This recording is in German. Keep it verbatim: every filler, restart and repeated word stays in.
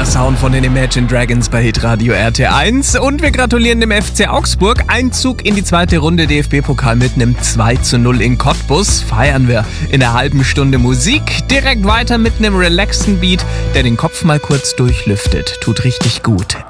Sound von den Imagine Dragons bei Hitradio R T eins und wir gratulieren dem F C Augsburg. Einzug in die zweite Runde D F B-Pokal mit einem zwei zu null in Cottbus. Feiern wir in einer halben Stunde Musik. Direkt weiter mit einem relaxten Beat, der den Kopf mal kurz durchlüftet. Tut richtig gut.